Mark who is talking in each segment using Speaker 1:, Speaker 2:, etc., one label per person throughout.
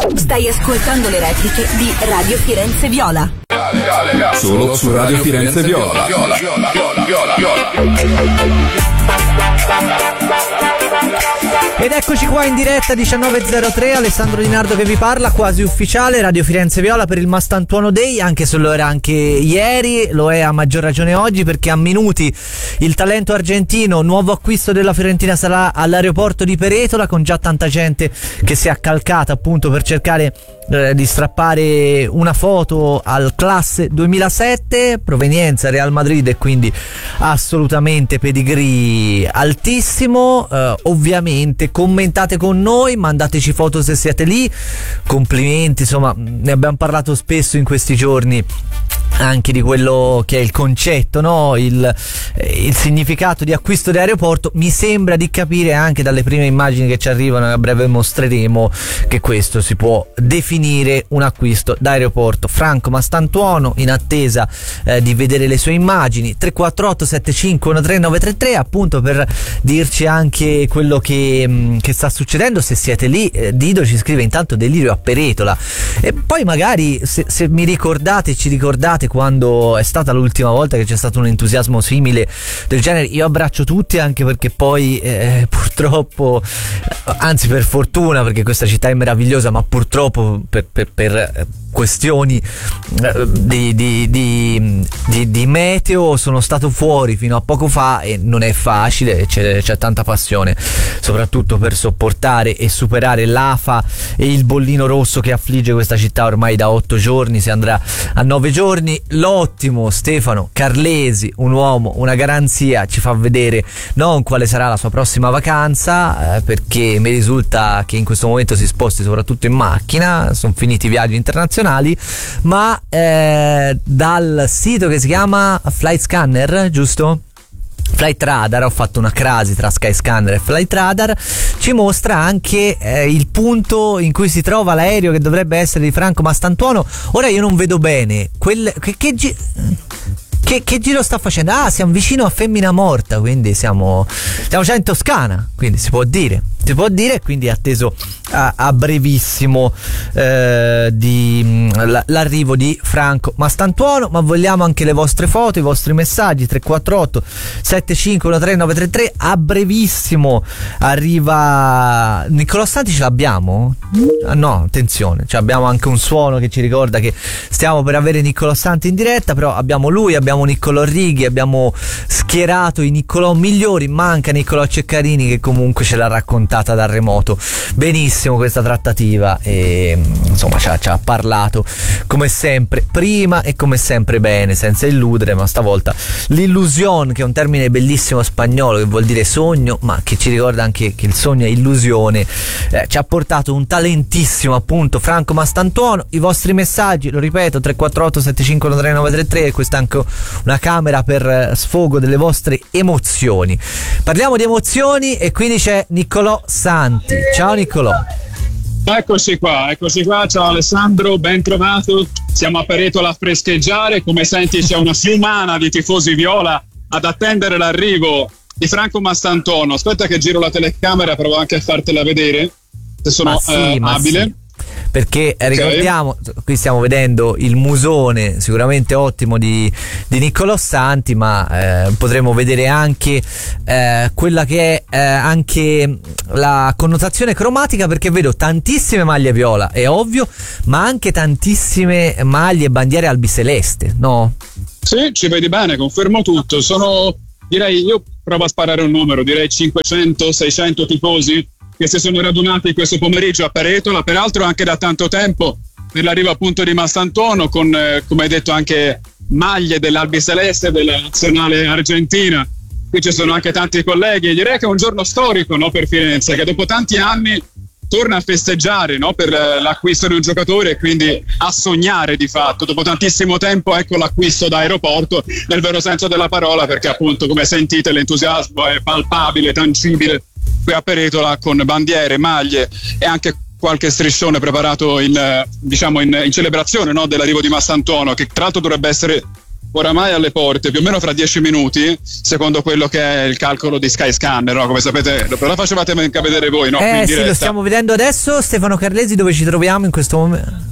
Speaker 1: Stai ascoltando le repliche di Radio Firenze Viola.
Speaker 2: Solo su Radio Firenze Viola.
Speaker 3: Ed eccoci qua in diretta 19.03, Alessandro Di Nardo che vi parla, quasi ufficiale, Radio Firenze Viola per il Mastantuono Day, anche se lo era anche ieri, lo è a maggior ragione oggi perché a minuti il talento argentino, nuovo acquisto della Fiorentina, sarà all'aeroporto di Peretola con già tanta gente che si è accalcata appunto per cercare di strappare una foto al classe 2007, provenienza Real Madrid e quindi assolutamente pedigree altissimo. Ovviamente commentate con noi, mandateci foto se siete lì, complimenti, insomma ne abbiamo parlato spesso in questi giorni anche di quello che è il concetto, no? Il significato di acquisto di aeroporto. Mi sembra di capire anche dalle prime immagini che ci arrivano, e a breve mostreremo, che questo si può definire un acquisto d'aeroporto. Franco Mastantuono in attesa di vedere le sue immagini. 348 75 13933 appunto per dirci anche quello che sta succedendo, se siete lì. Dido ci scrive intanto delirio a Peretola, e poi magari se mi ricordate, ci ricordate quando è stata l'ultima volta che c'è stato un entusiasmo simile del genere. Io abbraccio tutti, anche perché poi purtroppo, anzi per fortuna, perché questa città è meravigliosa, ma purtroppo per questioni di meteo sono stato fuori fino a poco fa e non è facile. C'è tanta passione soprattutto per sopportare e superare l'afa e il bollino rosso che affligge questa città ormai da 8 giorni, si andrà a 9 giorni. L'ottimo Stefano Carlesi, un uomo, una garanzia, ci fa vedere non quale sarà la sua prossima vacanza, perché mi risulta che in questo momento si sposti soprattutto in macchina, sono finiti i viaggi internazionali, ma dal sito che si chiama Flight Scanner, giusto? Flight Radar, ho fatto una crasi tra Skyscanner e Flight Radar, ci mostra anche il punto in cui si trova l'aereo che dovrebbe essere di Franco Mastantuono. Ora io non vedo bene che giro sta facendo. Ah, siamo vicino a Femmina Morta, quindi siamo già in Toscana, quindi si può dire, quindi è atteso a brevissimo l'arrivo di Franco Mastantuono. Ma vogliamo anche le vostre foto, i vostri messaggi. 348 75 13933. A brevissimo arriva Niccolò Santi. Ce l'abbiamo? No, attenzione, abbiamo anche un suono che ci ricorda che stiamo per avere Niccolò Santi in diretta, però abbiamo lui, abbiamo Niccolò Righi, abbiamo schierato i Niccolò migliori. Manca Niccolò Ceccarini che comunque ce l'ha raccontata da remoto benissimo questa trattativa, e insomma ci ha parlato come sempre prima e come sempre bene, senza illudere, ma stavolta l'illusion, che è un termine bellissimo spagnolo che vuol dire sogno, ma che ci ricorda anche che il sogno è illusione, ci ha portato un talentissimo appunto Franco Mastantuono. I vostri messaggi, lo ripeto, 348 75 13933, e questa è anche una camera per sfogo delle vostre emozioni. Parliamo di emozioni e quindi c'è Niccolò Santi. Ciao Niccolò.
Speaker 4: Eccoci qua, ciao Alessandro, ben trovato. Siamo a Peretola a frescheggiare, come senti c'è una fiumana di tifosi viola ad attendere l'arrivo di Franco Mastantuono. Aspetta che giro la telecamera, provo anche a fartela vedere se sono abile. Sì.
Speaker 3: Perché ricordiamo, qui stiamo vedendo il musone sicuramente ottimo di Niccolò Santi, ma potremo vedere anche quella che è anche la connotazione cromatica, perché vedo tantissime maglie viola, è ovvio, ma anche tantissime maglie e bandiere albiceleste, no?
Speaker 4: Sì, ci vedi bene, confermo tutto. Direi, io provo a sparare un numero, direi 500-600 tifosi che si sono radunati questo pomeriggio a Peretola, peraltro anche da tanto tempo, per l'arrivo appunto di Mastantuono, con come hai detto anche maglie dell'albiceleste della nazionale argentina. Qui ci sono anche tanti colleghi, e direi che è un giorno storico, no, per Firenze, che dopo tanti anni torna a festeggiare, no, per l'acquisto di un giocatore, e quindi a sognare di fatto dopo tantissimo tempo, ecco, l'acquisto da aeroporto nel vero senso della parola, perché appunto, come sentite, l'entusiasmo è palpabile, tangibile qui a Peretola, con bandiere, maglie e anche qualche striscione preparato in celebrazione, no, dell'arrivo di Mastantuono, che tra l'altro dovrebbe essere oramai alle porte, più o meno fra 10 minuti, secondo quello che è il calcolo di Skyscanner, no? Come sapete, lo facevate anche vedere voi, no?
Speaker 3: Sì, lo stiamo vedendo adesso. Stefano Carlesi, dove ci troviamo in questo momento?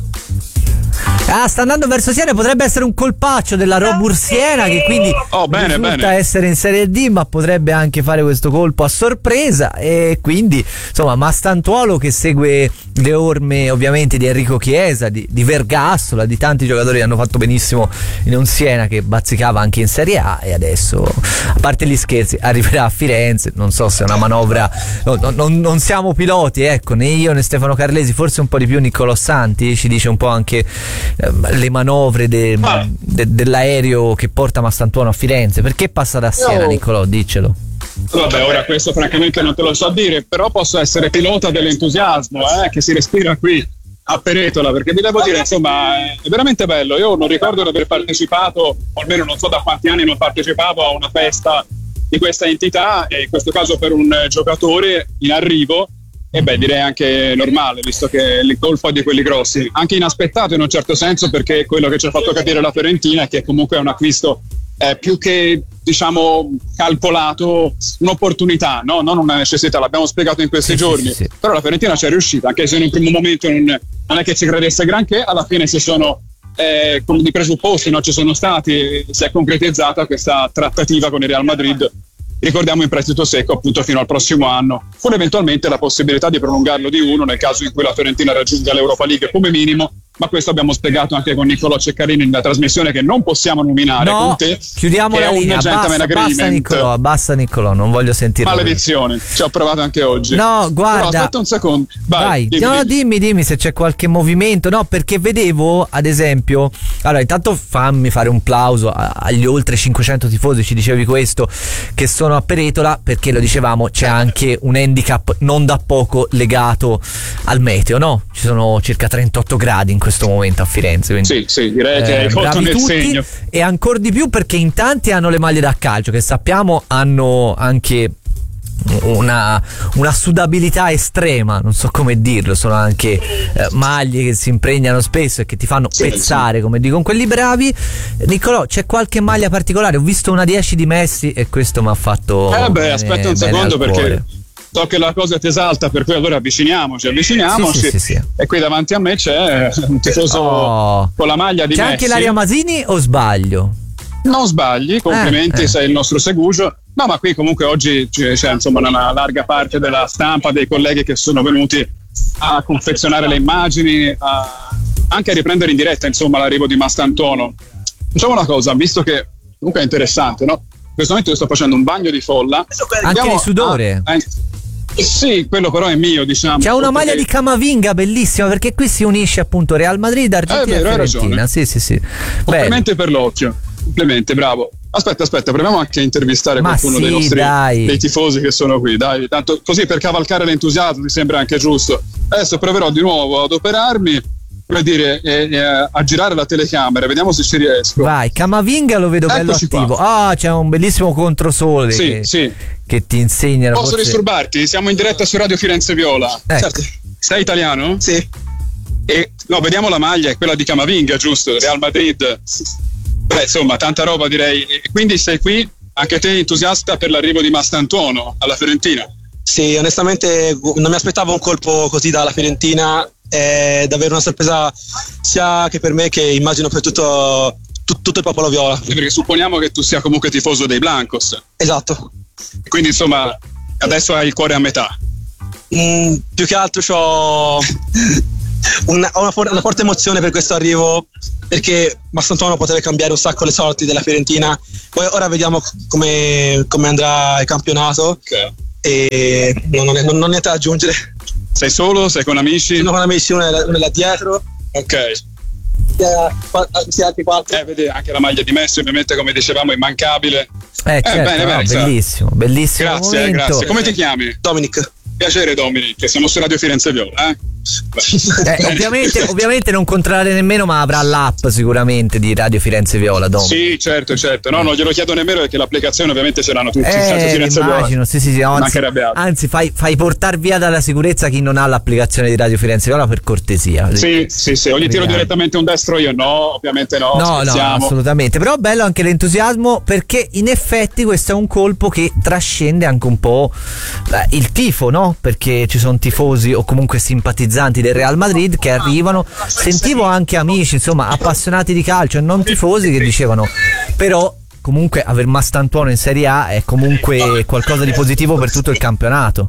Speaker 3: Sta andando verso Siena, potrebbe essere un colpaccio della Robur Siena, che quindi risulta essere in Serie D, ma potrebbe anche fare questo colpo a sorpresa. E quindi insomma Mastantuono che segue le orme ovviamente di Enrico Chiesa, di Vergassola, di tanti giocatori che hanno fatto benissimo in un Siena che bazzicava anche in Serie A, e adesso, a parte gli scherzi, arriverà a Firenze. Non so se è una manovra, non siamo piloti, ecco, né io né Stefano Carlesi, forse un po' di più Niccolò Santi ci dice un po' anche le manovre dell'aereo che porta Mastantuono a Firenze. Perché passa da Siena, Niccolò? Diccelo.
Speaker 4: Vabbè, ora questo francamente non te lo so dire, però posso essere pilota dell'entusiasmo che si respira qui a Peretola, perché vi devo dire, insomma, è veramente bello. Io non ricordo di aver partecipato, o almeno non so da quanti anni non partecipavo a una festa di questa entità, e in questo caso per un giocatore in arrivo. E direi anche normale, visto che il colpo è di quelli grossi, anche inaspettato in un certo senso, perché quello che ci ha fatto capire la Fiorentina è che comunque è un acquisto più che, diciamo, calcolato, un'opportunità, no? Non una necessità, l'abbiamo spiegato in questi giorni. Sì. Però la Fiorentina ci è riuscita, anche se in un primo momento non è che ci credesse granché, alla fine si sono come di presupposti, no? Ci sono stati, si è concretizzata questa trattativa con il Real Madrid. Ricordiamo in prestito secco appunto fino al prossimo anno, con eventualmente la possibilità di prolungarlo di uno nel caso in cui la Fiorentina raggiunga l'Europa League come minimo, ma questo abbiamo spiegato anche con Niccolò Ceccarini nella trasmissione, che non possiamo nominare con te.
Speaker 3: Chiudiamo la linea, basta Niccolò, non voglio sentire.
Speaker 4: Maledizione, ci ho provato anche oggi.
Speaker 3: No, guarda.
Speaker 4: Però aspetta un secondo. Vai.
Speaker 3: Dimmi se c'è qualche movimento. No, perché vedevo, ad esempio, allora intanto fammi fare un plauso agli oltre 500 tifosi, ci dicevi questo, che sono a Peretola, perché lo dicevamo, c'è anche un handicap non da poco legato al meteo, no? Ci sono circa 38 gradi in questo momento a Firenze, quindi,
Speaker 4: sì, direi che hai fatto nel segno.
Speaker 3: E ancora di più perché in tanti hanno le maglie da calcio, che sappiamo hanno anche una sudabilità estrema, non so come dirlo, sono anche maglie che si impregnano spesso e che ti fanno pezzare, come dicono quelli bravi. Niccolò, c'è qualche maglia particolare? Ho visto una 10 di Messi e questo mi ha fatto
Speaker 4: aspetta un secondo, perché so che la cosa ti esalta, per cui allora avviciniamoci.
Speaker 3: Sì.
Speaker 4: E qui davanti a me c'è un tifoso con la maglia di
Speaker 3: Messi.
Speaker 4: C'è
Speaker 3: anche l'Aria Masini o sbaglio?
Speaker 4: Non sbagli, complimenti, sei il nostro segugio. No, ma qui comunque oggi c'è insomma una larga parte della stampa, dei colleghi che sono venuti a confezionare le immagini, anche a riprendere in diretta insomma l'arrivo di Mastantuono. Facciamo una cosa, visto che comunque è interessante, no? In questo momento io sto facendo un bagno di folla.
Speaker 3: Anche di sudore?
Speaker 4: Sì, quello però è mio, diciamo.
Speaker 3: C'è una maglia di Camavinga bellissima, perché qui si unisce appunto Real Madrid, Argentina e Fiorentina. Sì.
Speaker 4: Complimenti per l'occhio. Complimenti, bravo. Aspetta, proviamo anche a intervistare qualcuno dei nostri dei tifosi che sono qui, dai, tanto così per cavalcare l'entusiasmo mi sembra anche giusto. Adesso proverò di nuovo ad operarmi, per dire, a girare la telecamera, vediamo se ci riesco.
Speaker 3: Vai, Camavinga lo vedo bello attivo. C'è un bellissimo controsole che ti insegna.
Speaker 4: Posso disturbarti? Siamo in diretta su Radio Firenze Viola. Certo. Sei italiano?
Speaker 5: Sì.
Speaker 4: No, vediamo la maglia, è quella di Camavinga, giusto? Real Madrid. Insomma, tanta roba, direi. Quindi sei qui, anche te entusiasta per l'arrivo di Mastantuono alla Fiorentina?
Speaker 5: Sì, onestamente non mi aspettavo un colpo così dalla Fiorentina, è davvero una sorpresa sia che per me che immagino per tutto il popolo viola.
Speaker 4: Perché supponiamo che tu sia comunque tifoso dei Blancos.
Speaker 5: Esatto.
Speaker 4: Quindi insomma, adesso hai il cuore a metà.
Speaker 5: Più che altro c'ho una forte emozione per questo arrivo, perché Mastantuono potrebbe cambiare un sacco le sorti della Fiorentina. Poi ora vediamo come andrà il campionato. E non ho niente da aggiungere.
Speaker 4: Sei solo? Sei con amici?
Speaker 5: Sono con amici, uno è là dietro.
Speaker 4: Ok.
Speaker 5: Altri quattro.
Speaker 4: Vedi anche la maglia di Messi, ovviamente, come dicevamo, immancabile.
Speaker 3: Certo, bene, bellissimo
Speaker 4: grazie. Come ti chiami?
Speaker 5: Dominic.
Speaker 4: Piacere Dominic, siamo su Radio Firenze Viola.
Speaker 3: Ovviamente non controllare nemmeno, ma avrà l'app sicuramente di Radio Firenze Viola, Dom.
Speaker 4: Sì, certo. No, non glielo chiedo nemmeno perché l'applicazione ovviamente ce l'hanno tutti. Radio Firenze
Speaker 3: immagino,
Speaker 4: Viola.
Speaker 3: Anzi, fai portare via dalla sicurezza chi non ha l'applicazione di Radio Firenze Viola, per cortesia.
Speaker 4: Sì, o gli tiro direttamente un destro io? No, ovviamente no.
Speaker 3: No, assolutamente. Però bello anche l'entusiasmo, perché in effetti questo è un colpo che trascende anche un po' il tifo, no? Perché ci sono tifosi o comunque simpatizzanti del Real Madrid che arrivano. Sentivo anche amici, insomma, appassionati di calcio e non tifosi, che dicevano però comunque aver Mastantuono in Serie A è comunque qualcosa di positivo per tutto il campionato.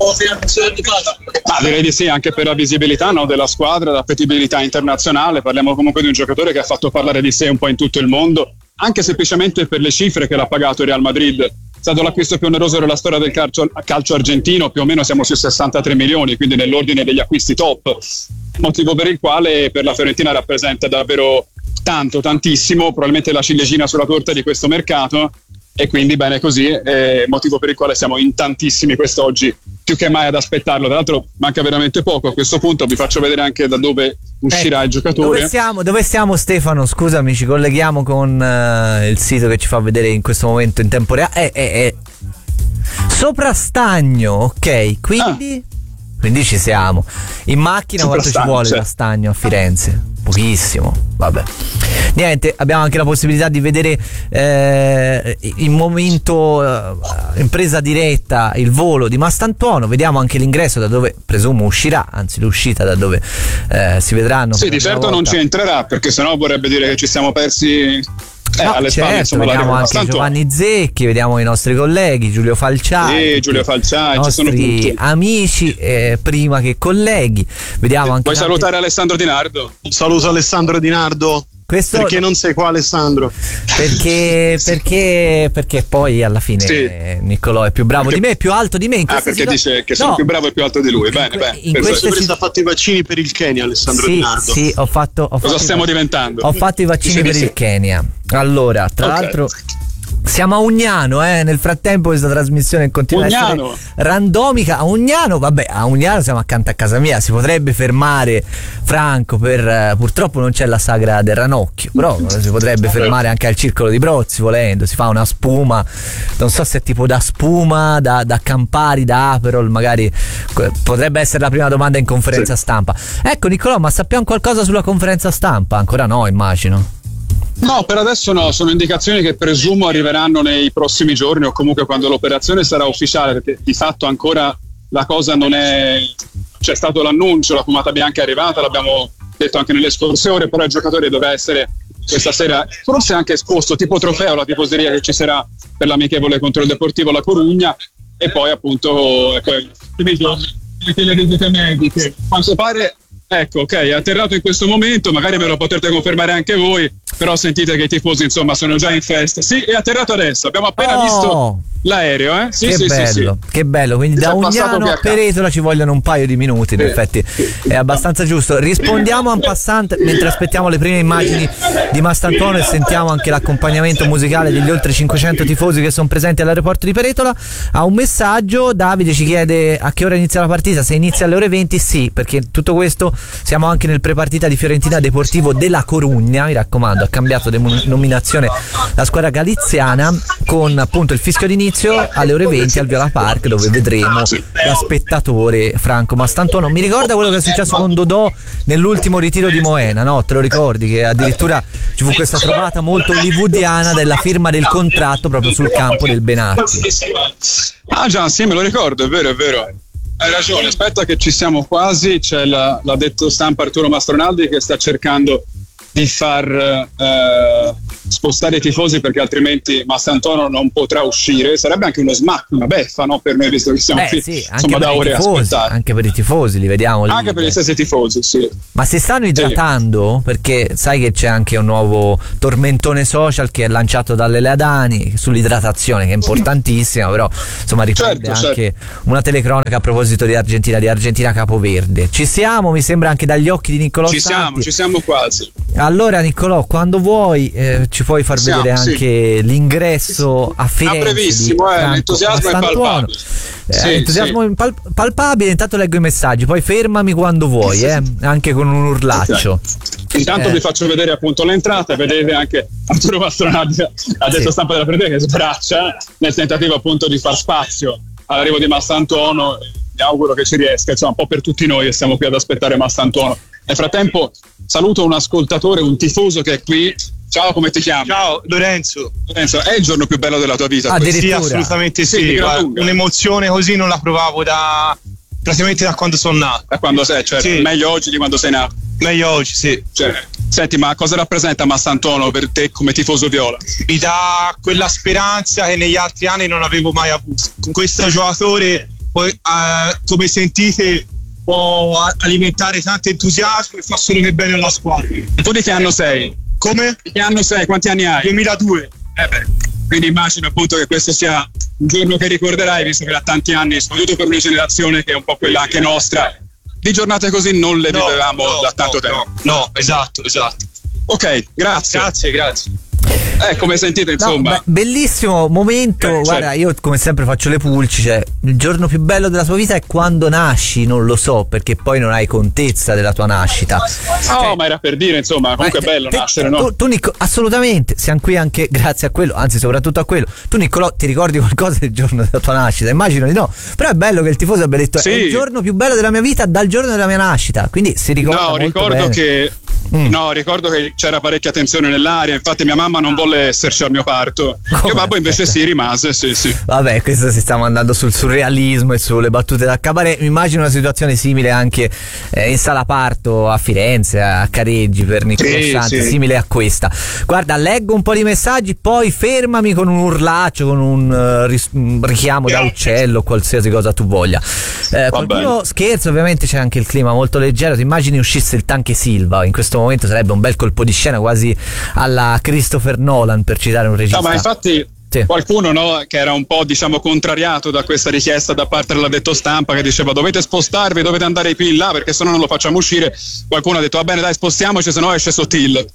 Speaker 4: Direi di sì, anche per la visibilità, no, della squadra, l'appetibilità internazionale. Parliamo comunque di un giocatore che ha fatto parlare di sé un po' in tutto il mondo, anche semplicemente per le cifre che l'ha pagato il Real Madrid. È stato l'acquisto più oneroso della storia del calcio argentino, più o meno siamo sui 63 milioni, quindi nell'ordine degli acquisti top, motivo per il quale per la Fiorentina rappresenta davvero tantissimo, probabilmente la ciliegina sulla torta di questo mercato, e quindi bene così, motivo per il quale siamo in tantissimi quest'oggi, più che mai ad aspettarlo. Tra l'altro manca veramente poco a questo punto, vi faccio vedere anche da dove uscirà il giocatore.
Speaker 3: Dove siamo Stefano? Scusami, ci colleghiamo con il sito che ci fa vedere in questo momento in tempo reale. Soprastagno, ok, quindi ci siamo. In macchina quanto ci vuole da Stagno a Firenze? Pochissimo, vabbè. Niente, abbiamo anche la possibilità di vedere in momento in presa diretta il volo di Mastantuono. Vediamo anche l'ingresso da dove presumo uscirà, anzi l'uscita da dove si vedranno.
Speaker 4: Sì, di certo non ci entrerà, perché sennò vorrebbe dire che ci siamo persi alle spalle. Insomma,
Speaker 3: vediamo anche Giovanni Zecchi, vediamo i nostri colleghi, Giulio Falciai,
Speaker 4: ci sono tutti
Speaker 3: amici, prima che colleghi. Vediamo anche.
Speaker 4: Vuoi salutare Alessandro Di Nardo?
Speaker 5: Saluto Alessandro Di Nardo. Perché non sei qua, Alessandro?
Speaker 3: Perché poi alla fine Niccolò è più bravo di me, è più alto di me.
Speaker 4: Perché dice che sono più bravo e più alto di lui. Bene.
Speaker 5: Ha fatto i vaccini per il Kenya, Alessandro Di Nardo.
Speaker 3: Sì, ho fatto.
Speaker 4: Cosa stiamo diventando?
Speaker 3: Ho fatto i vaccini per il Kenya. Allora, tra l'altro. Siamo a Ugnano, nel frattempo questa trasmissione continua a essere randomica. A Ugnano siamo accanto a casa mia. Si potrebbe fermare Franco purtroppo non c'è la sagra del ranocchio, però si potrebbe fermare anche al Circolo di Brozzi volendo. Si fa una spuma, non so se è tipo da spuma, da Campari, da Aperol, magari potrebbe essere la prima domanda in conferenza stampa. Ecco Niccolò, ma sappiamo qualcosa sulla conferenza stampa? Ancora no, immagino.
Speaker 4: No, per adesso no, sono indicazioni che presumo arriveranno nei prossimi giorni o comunque quando l'operazione sarà ufficiale, perché di fatto ancora la cosa non è. C'è stato l'annuncio, la fumata bianca è arrivata, l'abbiamo detto anche nelle scorse ore, però il giocatore dovrà essere questa sera forse anche esposto tipo trofeo alla tifoseria che ci sarà per l'amichevole contro il Deportivo La Corugna, e poi appunto i primi giorni le visite mediche. Quanto pare. Ecco, ok, è atterrato in questo momento, magari me lo potete confermare anche voi, però sentite che i tifosi insomma sono già in festa. Sì, è atterrato adesso, abbiamo appena visto l'aereo, Sì,
Speaker 3: che bello, quindi da Ugnano a Peretola ci vogliono un paio di minuti, in effetti è abbastanza giusto. Rispondiamo en passant mentre aspettiamo le prime immagini di Mastantuono e sentiamo anche l'accompagnamento musicale degli oltre 500 tifosi che sono presenti all'aeroporto di Peretola. A un messaggio Davide ci chiede a che ora inizia la partita, se inizia alle ore 20. Sì, perché tutto questo siamo anche nel prepartita di Fiorentina Deportivo della Corugna, mi raccomando, ha cambiato denominazione la squadra galiziana, con appunto il fischio d'inizio alle ore 20 al Viola Park, dove vedremo da spettatore Franco Mastantuono. Mi ricorda quello che è successo con Dodò nell'ultimo ritiro di Moena, no? Te lo ricordi? Che addirittura ci fu questa trovata molto hollywoodiana della firma del contratto proprio sul campo del Benatti.
Speaker 4: Ah già, sì, me lo ricordo, è vero. Hai ragione, aspetta che ci siamo quasi, c'è l'ha detto stampa Arturo Mastronaldi che sta cercando di far spostare i tifosi, perché altrimenti Mastantuono non potrà uscire. Sarebbe anche uno smack, una beffa, no, per noi, visto che siamo qui insomma da ore a aspettare.
Speaker 3: Anche per i tifosi, li vediamo lì.
Speaker 4: Anche per gli stessi tifosi, sì.
Speaker 3: Ma si stanno idratando? Perché sai che c'è anche un nuovo tormentone social che è lanciato dalle Leadani sull'idratazione, che è importantissima, però insomma riprende anche una telecronaca a proposito di Argentina Capoverde. Ci siamo, mi sembra, anche dagli occhi di Niccolò Santi.
Speaker 4: Ci siamo quasi.
Speaker 3: Allora Niccolò, quando vuoi ci puoi far vedere anche l'ingresso a Firenze.
Speaker 4: Brevissimo, l'entusiasmo è palpabile.
Speaker 3: Entusiasmo palpabile. Intanto leggo i messaggi, poi fermami quando vuoi, anche con un urlaccio.
Speaker 4: Intanto vi faccio vedere appunto l'entrata, vedete anche Arturo Mastronardi a destra stampa della Fiorentina che sbraccia nel tentativo appunto di far spazio all'arrivo di Massantuono. Mi auguro che ci riesca, insomma, un po' per tutti noi, e siamo qui ad aspettare Massantuono. Nel frattempo saluto un ascoltatore, un tifoso che è qui. Ciao, come ti chiami?
Speaker 6: Ciao, Lorenzo.
Speaker 4: Lorenzo, è il giorno più bello della tua vita?
Speaker 6: Sì, assolutamente sì. Un'emozione così non la provavo praticamente da quando sono nato.
Speaker 4: Da quando sei, cioè sì. Meglio oggi di quando sei nato?
Speaker 6: Meglio oggi, sì.
Speaker 4: Senti, ma cosa rappresenta Massantuono per te come tifoso viola?
Speaker 6: Mi dà quella speranza che negli altri anni non avevo mai avuto. Con questo giocatore, poi, come sentite, può alimentare tanto entusiasmo e fa solo che bene alla squadra.
Speaker 4: Tu di che anno sei?
Speaker 6: Come?
Speaker 4: Di che anno sei? Quanti anni hai?
Speaker 6: 2002.
Speaker 4: Quindi immagino appunto che questo sia un giorno che ricorderai, visto che da tanti anni, soprattutto per una generazione che è un po' quella anche nostra, di giornate così non le vivevamo da tanto tempo.
Speaker 6: No, esatto.
Speaker 4: Ok, grazie. Come sentite, insomma.
Speaker 3: Bellissimo momento. Guarda, io come sempre faccio le pulci, cioè il giorno più bello della tua vita è quando nasci, non lo so, perché poi non hai contezza della tua nascita.
Speaker 4: Ma era per dire, insomma, comunque è bello nascere, no?
Speaker 3: Tu assolutamente, siamo qui anche grazie a quello, anzi soprattutto a quello. Tu Niccolò ti ricordi qualcosa del giorno della tua nascita? Immagino di no, però è bello che il tifoso abbia detto è il giorno più bello della mia vita dal giorno della mia nascita, quindi si ricorda molto bene.
Speaker 4: Ricordo che c'era parecchia tensione nell'aria, infatti mia mamma non volle esserci al mio parto. Mio babbo invece rimase, sì.
Speaker 3: Vabbè, questo si sta andando sul surrealismo e sulle battute da cabaret. Mi immagino una situazione simile anche in sala parto a Firenze, a Careggi per Niccolò Santi, simile a questa. Guarda, leggo un po' di messaggi, poi fermami con un urlaccio, con un richiamo da uccello, qualsiasi cosa tu voglia. Qualcuno scherza, ovviamente c'è anche il clima molto leggero. Ti immagini uscisse il Tanque Silva? In questo momento sarebbe un bel colpo di scena, quasi alla Christopher Nolan, per citare un regista.
Speaker 4: No, ma infatti qualcuno che era un po' contrariato da questa richiesta da parte dell'addetto stampa, che diceva dovete spostarvi, dovete andare più in là perché sennò non lo facciamo uscire. Qualcuno ha detto va bene, dai, spostiamoci, sennò esce Sottil.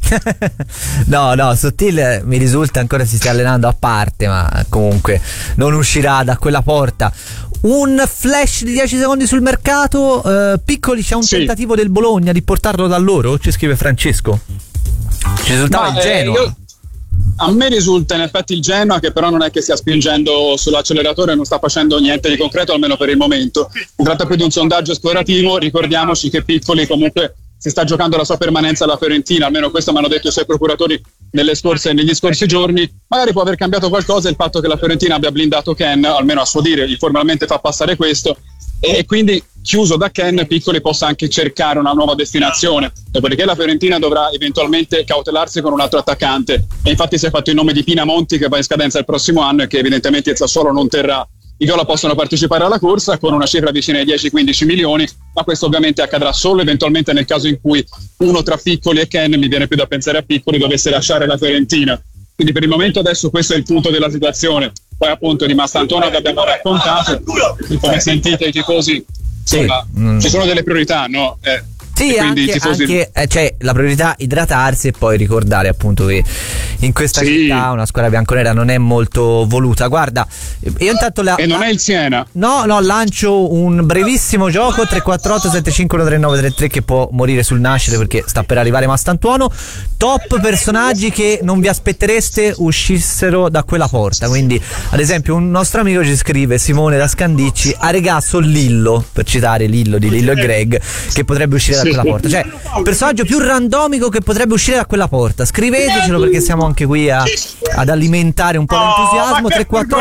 Speaker 3: no, Sottil mi risulta ancora si stia allenando a parte, ma comunque non uscirà da quella porta. Un flash di 10 secondi sul mercato. Piccoli, c'è un tentativo del Bologna di portarlo da loro? Ci scrive Francesco. Ci risultava il Genoa.
Speaker 4: A me risulta in effetti il Genoa, che però non è che stia spingendo sull'acceleratore, non sta facendo niente di concreto, almeno per il momento. Si tratta più di un sondaggio esplorativo. Ricordiamoci che Piccoli comunque si sta giocando la sua permanenza alla Fiorentina, almeno questo mi hanno detto i suoi procuratori negli scorsi giorni. Magari può aver cambiato qualcosa il fatto che la Fiorentina abbia blindato Ken, almeno a suo dire, formalmente fa passare questo, e quindi chiuso da Ken, Piccoli possa anche cercare una nuova destinazione, dopodiché la Fiorentina dovrà eventualmente cautelarsi con un altro attaccante, e infatti si è fatto il nome di Pinamonti, che va in scadenza il prossimo anno e che evidentemente il Sassuolo non terrà. I viola possono partecipare alla corsa con una cifra vicina ai 10-15 milioni, ma questo ovviamente accadrà solo eventualmente nel caso in cui uno tra Piccoli e Ken, mi viene più da pensare a Piccoli, dovesse lasciare la Fiorentina. Quindi per il momento adesso questo è il punto della situazione. Poi appunto di Massantuono che abbiamo raccontato, come sentite i tifosi, insomma, ci sono delle priorità, no?
Speaker 3: Sì, anche c'è la priorità idratarsi e poi ricordare appunto che in questa città una squadra bianconera non è molto voluta. Guarda, io intanto
Speaker 4: non è il Siena.
Speaker 3: No, lancio un brevissimo gioco 348-751-3933 che può morire sul nascere perché sta per arrivare Massantuono. Top personaggi che non vi aspettereste uscissero da quella porta. Quindi, ad esempio, un nostro amico ci scrive, Simone da Scandicci, a regasso Lillo, per citare Lillo di Lillo e Greg, che potrebbe uscire da quella porta. Cioè, il personaggio più randomico che potrebbe uscire da quella porta. Scrivetecelo perché siamo anche qui ad alimentare un po' l'entusiasmo.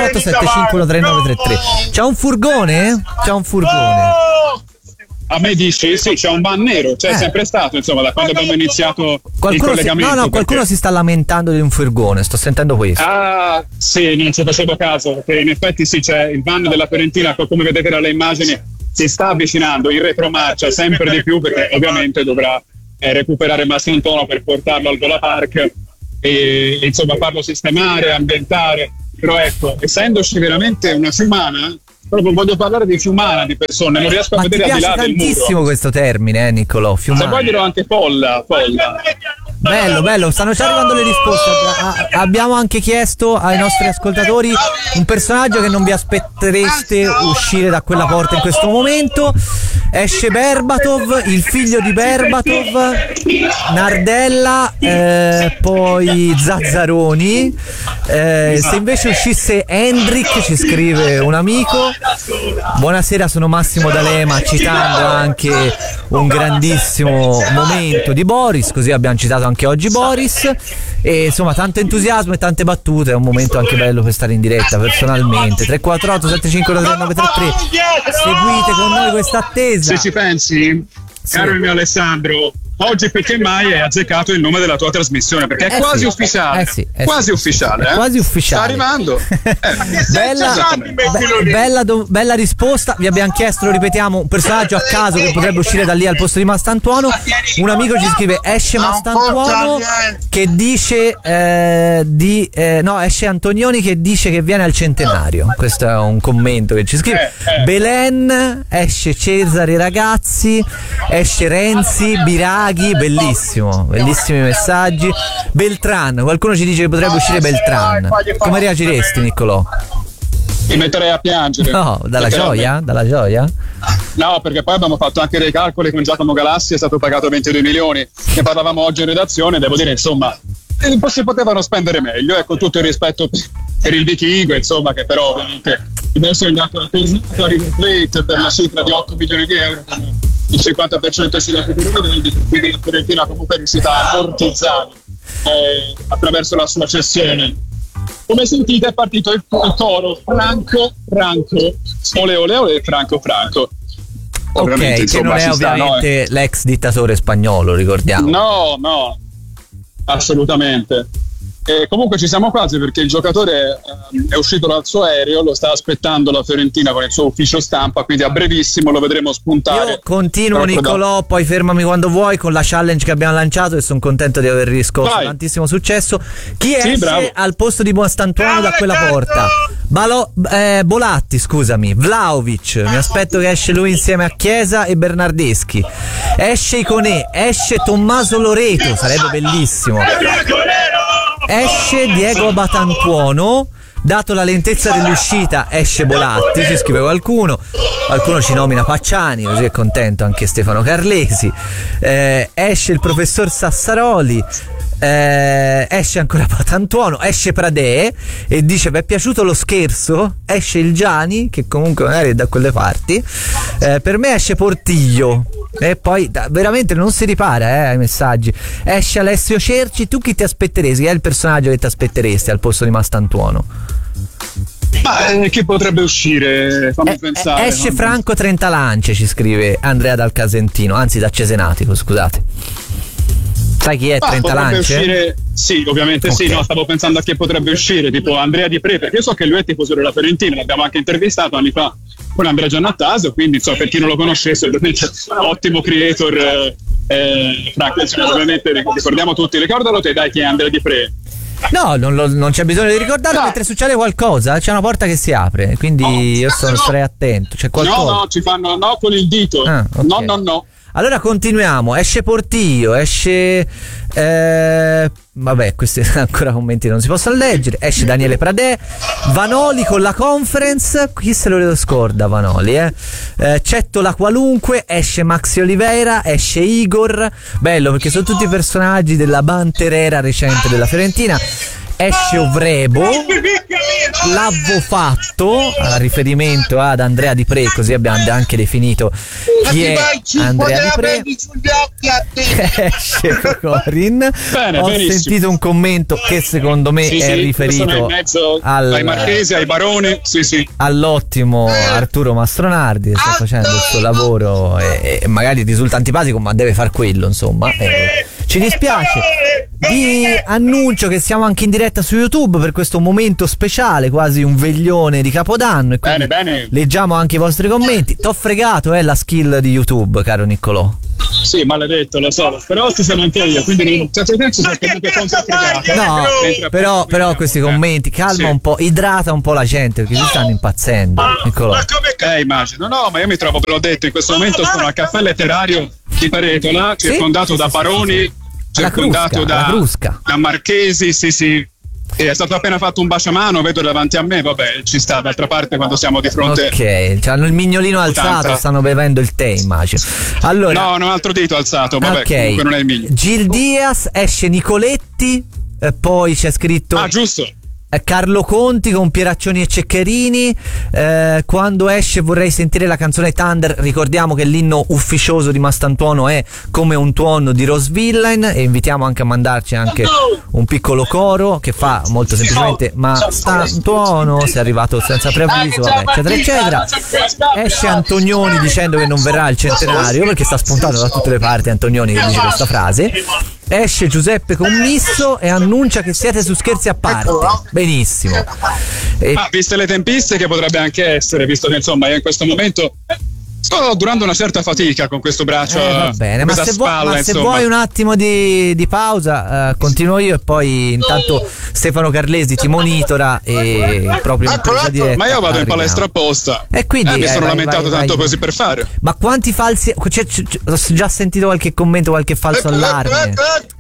Speaker 3: 348-751-3933. C'è un furgone?
Speaker 4: A me dici? Sì, c'è un van nero, c'è sempre stato, insomma, da quando abbiamo iniziato il collegamento.
Speaker 3: Qualcuno si sta lamentando di un furgone, sto sentendo questo.
Speaker 4: Ah, sì, non ci facevo caso, perché in effetti sì, c'è il van della Fiorentina, come vedete dalle immagini, si sta avvicinando in retromarcia sempre di più, perché ovviamente dovrà recuperare Massantuono per portarlo al Gola Park e insomma farlo sistemare, ambientare. Però ecco, essendoci veramente una fiumana, proprio voglio parlare di fiumana di persone, non riesco a vedere al di là del muro.
Speaker 3: Ma tantissimo questo termine, Niccolò, fiumana.
Speaker 4: Se vuoi dirò anche folla.
Speaker 3: Bello, stanno già arrivando le risposte. Abbiamo anche chiesto ai nostri ascoltatori un personaggio che non vi aspettereste uscire da quella porta in questo momento. Esce Berbatov, il figlio di Berbatov, Nardella, poi Zazzaroni. Se invece uscisse Hendrik, ci scrive un amico. Buonasera, sono Massimo D'Alema, citando anche un grandissimo momento di Boris, così abbiamo citato anche oggi Boris. E insomma, tanto entusiasmo e tante battute, è un momento anche bello per stare in diretta personalmente. 348 75 933. Seguite con noi questa attesa.
Speaker 4: Se ci pensi, caro il mio Alessandro, oggi più che mai hai azzeccato il nome della tua trasmissione, perché è quasi ufficiale. Quasi ufficiale.
Speaker 3: Quasi ufficiale.
Speaker 4: Sta arrivando.
Speaker 3: Bella risposta. Vi abbiamo chiesto, lo ripetiamo, un personaggio a caso che potrebbe uscire da lì al posto di Mastantuono. Un amico ci scrive: esce Mastantuono che dice esce Antonioni che dice che viene al centenario. Questo è un commento che ci scrive. Belen, esce Cesare Ragazzi, esce Renzi, Biraghi, bellissimi messaggi. Beltran, qualcuno ci dice che potrebbe uscire Beltran. Come reagiresti, Niccolò?
Speaker 4: Mi metterei a piangere.
Speaker 3: No, dalla gioia?
Speaker 4: No, perché poi abbiamo fatto anche dei calcoli con Giacomo Galassi, è stato pagato 22 milioni. Ne parlavamo oggi in redazione, devo dire, insomma, si potevano spendere meglio, con tutto il rispetto per il vichingo, insomma, che però ovviamente adesso è andato a River Plate per la cifra di 8 milioni di euro, il 50% si dà per i quindi la Fiorentina comunque è riuscita a ammortizzare attraverso la sua cessione. Come sentite è partito il coro Franco, ole ole ole, Franco.
Speaker 3: Ok, che non è ovviamente l'ex dittatore spagnolo, ricordiamo.
Speaker 4: No, assolutamente. E comunque ci siamo quasi, perché il giocatore è uscito dal suo aereo, lo sta aspettando la Fiorentina con il suo ufficio stampa, quindi a brevissimo lo vedremo spuntare.
Speaker 3: Io continuo, Niccolò, poi fermami quando vuoi con la challenge che abbiamo lanciato e sono contento di aver riscosso tantissimo successo. Chi esce al posto di Mastantuono da quella porta? Bolatti, scusami, Vlahovic, mi aspetto che esce lui insieme a Chiesa e Bernardeschi. Esce Iconè, esce Tommaso Loreto, sarebbe bellissimo. Esce Diego Batantuono, dato la lentezza dell'uscita esce Bolatti, ci scrive qualcuno ci nomina Pacciani, così è contento anche Stefano Carlesi. Esce il professor Sassaroli, esce ancora Batantuono, esce Pradè e dice: vi è piaciuto lo scherzo? Esce il Gianni, che comunque magari è da quelle parti. Per me esce Portiglio. E poi veramente non si ripara ai messaggi. Esce Alessio Cerci. Tu chi ti aspetteresti? Chi è il personaggio che ti aspetteresti al posto di Mastantuono?
Speaker 4: Chi potrebbe uscire? Fammi pensare.
Speaker 3: Esce Franco Trentalance, ci scrive Andrea dal Casentino, anzi da Cesenatico, scusate. Sai chi è Trentalance?
Speaker 4: Sì, ovviamente okay. Sì, no, stavo pensando a chi potrebbe uscire, tipo Andrea Di Pre, perché io so che lui è tifoso della Fiorentina, l'abbiamo anche intervistato anni fa con Andrea Giannattasio, quindi per chi non lo conoscesse, ovviamente ottimo creator, Franco, ovviamente ricordiamo tutti, ricordalo te, dai, chi è Andrea Di Pre?
Speaker 3: No, non c'è bisogno di ricordarlo, mentre succede qualcosa, c'è una porta che si apre, quindi io starei attento, c'è qualcosa.
Speaker 4: No, ci fanno con il dito, okay. No.
Speaker 3: Allora continuiamo, esce Portillo, esce vabbè, questi ancora commenti non si possono leggere. Esce Daniele Pradè, Vanoli con la conference, chi se lo scorda Vanoli, Cetto la qualunque, esce Maxi Oliveira, esce Igor, bello perché sono tutti personaggi della banterera recente della Fiorentina. Esce Ovrebo, l'avvo fatto, a riferimento ad Andrea Di Pre, così abbiamo anche definito chi è Andrea Di Pre. Esce Pecorin. Ho benissimo. Sentito un commento che secondo me è riferito
Speaker 4: ai Marchesi, ai Baroni,
Speaker 3: all'ottimo Arturo Mastronardi, che sta facendo il suo lavoro e magari risulta antipatico, ma deve far quello, insomma. Ci dispiace. Vi annuncio che siamo anche in diretta su YouTube per questo momento speciale, quasi un veglione di Capodanno, e quindi
Speaker 4: bene.
Speaker 3: Leggiamo anche i vostri commenti. T'ho fregato la skill di YouTube, caro Niccolò.
Speaker 4: Sì, maledetto, lo so, però ci sono anche io, quindi in un certo senso sono comunque fregato.
Speaker 3: No, però questi commenti, calma un po', idrata un po' la gente, perché si stanno impazzendo, Niccolò.
Speaker 4: Ma come immagino? No, ma io mi trovo, ve l'ho detto, in questo momento sono al caffè letterario di Paretola, circondato da baroni, circondato
Speaker 3: alla Crusca.
Speaker 4: da marchesi, sì. E è stato appena fatto un baciamano, vedo davanti a me, vabbè, ci sta, d'altra parte quando siamo di fronte.
Speaker 3: Ok, hanno il mignolino alzato, stanno bevendo il tè, immagino. Allora,
Speaker 4: no, un altro dito alzato, vabbè, comunque non è il mignolo.
Speaker 3: Gil Diaz, esce Nicoletti, poi c'è scritto
Speaker 4: giusto,
Speaker 3: Carlo Conti con Pieraccioni e Ceccherini. Quando esce vorrei sentire la canzone Thunder. Ricordiamo che l'inno ufficioso di Mastantuono è Come un tuono di Rose Villain, e invitiamo anche a mandarci anche un piccolo coro che fa molto semplicemente Mastantuono, sei arrivato senza preavviso, vabbè, eccetera eccetera. Esce Antonioni dicendo che non verrà il centenario, perché sta spuntato da tutte le parti Antonioni che dice questa frase. Esce Giuseppe Commisso e annuncia che siete su Scherzi a parte. Benissimo.
Speaker 4: Viste le tempistiche potrebbe anche essere, visto che insomma io in questo momento sto durando una certa fatica con questo braccio,
Speaker 3: va bene, ma se vuoi un attimo di pausa, continuo io e poi intanto Stefano Carlesi ti monitora e proprio in presa diretta.
Speaker 4: Ma io vado in palestra apposta
Speaker 3: e quindi
Speaker 4: mi sono lamentato tanto così per fare.
Speaker 3: Ma quanti falsi, ho già sentito qualche commento, qualche falso allarme?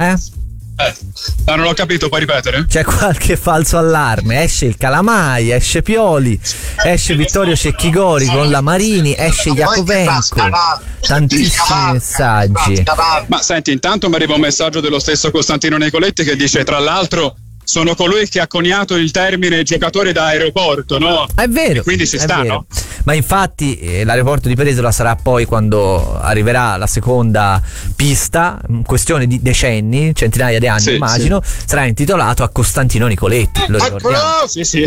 Speaker 4: Non ho capito, puoi ripetere?
Speaker 3: C'è qualche falso allarme. Esce il Calamai, esce Pioli, esce Vittorio Cecchigori con la Marini, esce Jacovenco. Tantissimi messaggi.
Speaker 4: Ma senti, intanto mi arriva un messaggio dello stesso Costantino Nicoletti che dice: tra l'altro sono colui che ha coniato il termine giocatore da aeroporto, no?
Speaker 3: È vero.
Speaker 4: E quindi ci sta,
Speaker 3: vero.
Speaker 4: no?
Speaker 3: Ma infatti l'aeroporto di Peresola sarà poi, quando arriverà la seconda pista, in questione di decenni, centinaia di anni immagino, sarà intitolato a Costantino Nicoletti. Lo ricordiamo?
Speaker 4: Sì.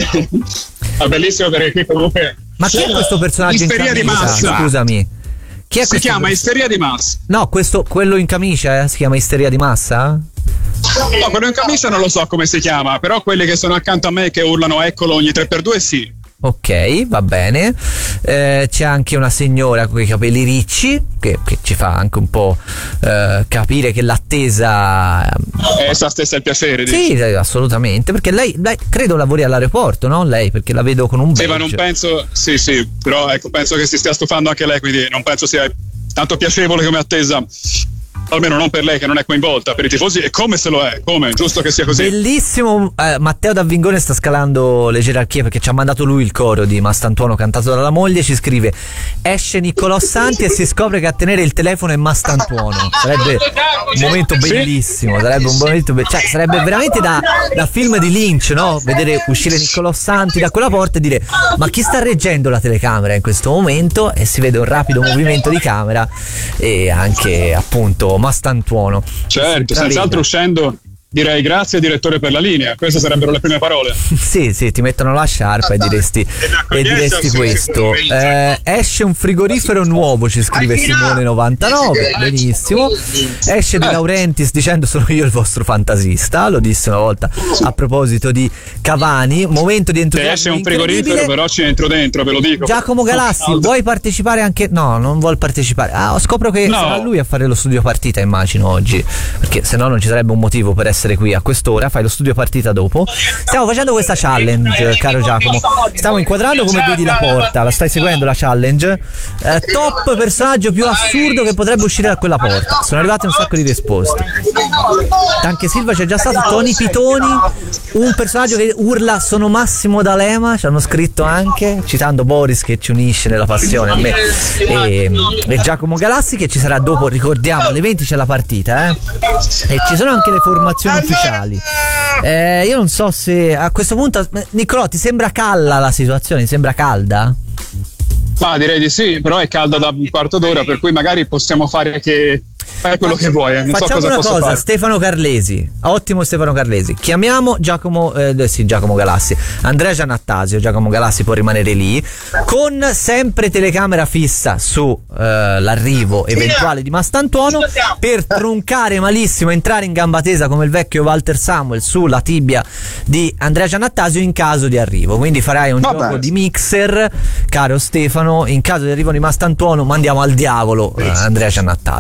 Speaker 4: È bellissimo perché qui comunque.
Speaker 3: Ma chi è questo personaggio in camicia?
Speaker 4: Di massa.
Speaker 3: Scusami. Chi è
Speaker 4: si chiama Isteria di Massa.
Speaker 3: No, quello in camicia si chiama Isteria di Massa?
Speaker 4: No, quello in camicia non lo so come si chiama, però quelli che sono accanto a me che urlano eccolo ogni 3x2 sì.
Speaker 3: Ok, va bene. C'è anche una signora con i capelli ricci che ci fa anche un po' capire che l'attesa
Speaker 4: è essa stessa il piacere.
Speaker 3: Sì,
Speaker 4: dici?
Speaker 3: assolutamente, perché lei credo lavori all'aeroporto, no? Lei, perché la vedo con un badge.
Speaker 4: Sì, ma non penso, sì, però ecco, penso che si stia stufando anche lei, quindi non penso sia tanto piacevole come attesa. Almeno non per lei che non è coinvolta, per i tifosi è come se lo è, come, giusto che sia così.
Speaker 3: Bellissimo, Matteo D'Avvingone sta scalando le gerarchie perché ci ha mandato lui il coro di Mastantuono cantato dalla moglie, ci scrive: esce Niccolò Santi e si scopre che a tenere il telefono è Mastantuono. Sarebbe un momento bellissimo, sarebbe un momento cioè sarebbe veramente da film di Lynch, no? Vedere uscire Niccolò Santi da quella porta e dire: ma chi sta reggendo la telecamera in questo momento? E si vede un rapido movimento di camera e anche appunto Mastantuono.
Speaker 4: Certo, senz'altro uscendo direi grazie direttore per la linea, queste sarebbero le prime parole.
Speaker 3: sì, ti mettono la sciarpa e diresti questo. Esce un frigorifero nuovo, ci scrive Simone99, benissimo. Esce De Laurentiis dicendo: sono io il vostro fantasista, lo disse una volta a proposito di Cavani. Momento di entusiasmo.
Speaker 4: Esce un frigorifero, però ci entro dentro, ve lo dico.
Speaker 3: Giacomo Galassi, vuoi partecipare anche? No, non vuol partecipare. Scopro che sarà lui a fare lo studio partita, immagino, oggi, perché se no non ci sarebbe un motivo per essere qui a quest'ora. Fai lo studio partita dopo. Stiamo facendo questa challenge, caro Giacomo. Stiamo inquadrando come vedi la porta. La stai seguendo la challenge? Top personaggio più assurdo che potrebbe uscire da quella porta. Sono arrivate un sacco di risposte. Anche Silva c'è già stato. Tony Pitoni, un personaggio che urla sono Massimo D'Alema, ci hanno scritto anche, citando Boris che ci unisce nella passione a me, e Giacomo Galassi che ci sarà dopo. Ricordiamo alle 20 c'è la partita, e ci sono anche le formazioni ufficiali. Io non so se a questo punto, Niccolò, ti sembra calda la situazione? Ti sembra calda?
Speaker 4: Ma direi di sì, però è calda da un quarto d'ora, per cui magari possiamo fare che fai quello che vuoi. Non
Speaker 3: Facciamo
Speaker 4: so cosa
Speaker 3: una
Speaker 4: posso
Speaker 3: cosa,
Speaker 4: fare.
Speaker 3: Stefano Carlesi, ottimo Stefano Carlesi. Chiamiamo Giacomo Galassi. Andrea Giannattasio, Giacomo Galassi può rimanere lì, con sempre telecamera fissa su l'arrivo eventuale di Mastantuono, per troncare malissimo, entrare in gamba tesa come il vecchio Walter Samuel sulla tibia di Andrea Giannattasio in caso di arrivo. Quindi farai un gioco di mixer, caro Stefano. In caso di arrivo di Mastantuono mandiamo al diavolo Andrea Giannattasio. No, a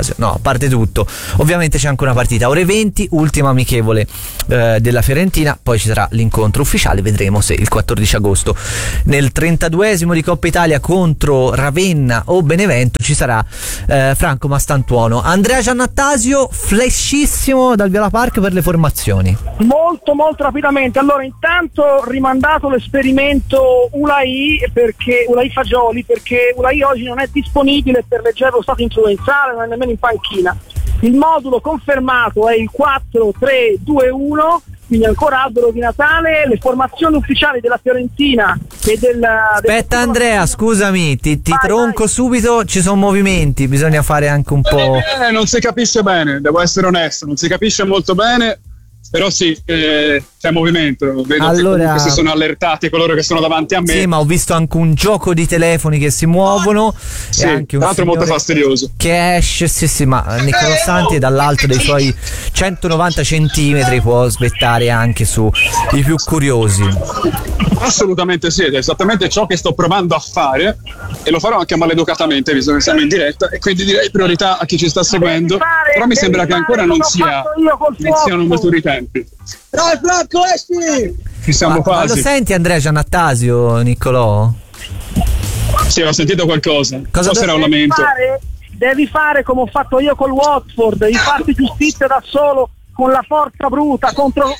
Speaker 3: parte tutto. Ovviamente c'è anche una partita ore 20, ultima amichevole della Fiorentina, poi ci sarà l'incontro ufficiale, vedremo se il 14 agosto nel 32esimo di Coppa Italia contro Ravenna o Benevento ci sarà Franco Mastantuono. Andrea Giannattasio, flashissimo dal Viola Park per le formazioni.
Speaker 7: Molto rapidamente. Allora, intanto rimandato l'esperimento Ulai Fagioli, perché Ulai oggi non è disponibile per leggero stato influenzale, non è nemmeno in panchina. Il modulo confermato è il 4-3-2-1, quindi ancora albero di Natale. Le formazioni ufficiali della Fiorentina e
Speaker 3: Aspetta Andrea, scusami, ti tronco subito, ci sono movimenti, bisogna fare anche un po'...
Speaker 4: non si capisce bene, devo essere onesto, non si capisce molto bene, però sì, c'è movimento, vedo
Speaker 3: allora,
Speaker 4: che si sono allertati coloro che sono davanti a me.
Speaker 3: Sì, ma ho visto anche un gioco di telefoni che si muovono,
Speaker 4: sì,
Speaker 3: e anche un
Speaker 4: tra l'altro molto fastidioso
Speaker 3: che esce, sì, ma Niccolò Santi dall'alto dei suoi 190 centimetri può svettare anche su i più curiosi.
Speaker 4: Assolutamente sì, ed è esattamente ciò che sto provando a fare, e lo farò anche maleducatamente visto che siamo in diretta, e quindi direi priorità a chi ci sta seguendo, però mi sembra che ancora non siano maturi i tempi.
Speaker 5: Dai Franco, esci!
Speaker 4: Ci siamo
Speaker 3: Ma lo senti Andrea Giannattasio, Niccolò?
Speaker 4: Sì, ho sentito qualcosa. Cosa sarà un lamento?
Speaker 7: Devi fare come ho fatto io col Watford, devi farti giustizia da solo, con la forza bruta contro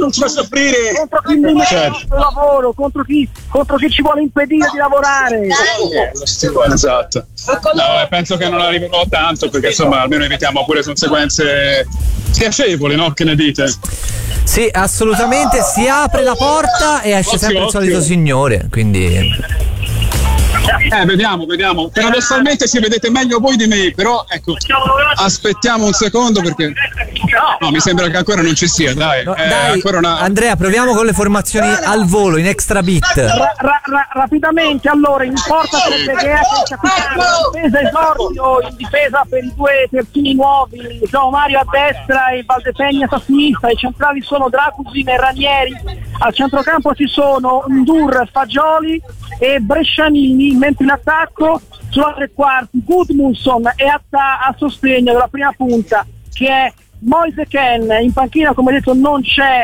Speaker 7: chi mi mette il lavoro, contro chi ci vuole impedire di lavorare.
Speaker 4: Esatto. No, penso che non arriverò tanto, perché insomma almeno evitiamo pure conseguenze spiacevoli, no? Che ne dite?
Speaker 3: Sì, assolutamente, si apre la porta e esce sempre il solito signore, quindi...
Speaker 4: Vediamo. Paradossalmente ci vedete meglio voi di me, però ecco, aspettiamo un secondo, perché no, mi sembra che ancora non ci sia, dai.
Speaker 3: Dai,
Speaker 4: ancora
Speaker 3: Andrea, proviamo con le formazioni al volo, in extra bit.
Speaker 7: Rapidamente, allora, in porta sarebbe che è in difesa esordio, in difesa per i due terzini nuovi, Gio Mario a destra e Valdepegnas a sinistra, i centrali sono Dracusin e Ranieri, al centrocampo ci sono Ndur, Fagioli e Brescianini, mentre in attacco sulla tre quarti Gudmundsson e a sostegno della prima punta che è Moise Ken. In panchina, come detto, non c'è